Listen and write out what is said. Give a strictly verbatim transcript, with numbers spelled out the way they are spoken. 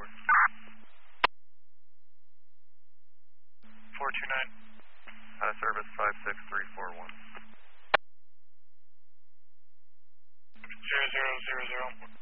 report. four two nine. Uh, service five six three four one. Zero zero zero zero.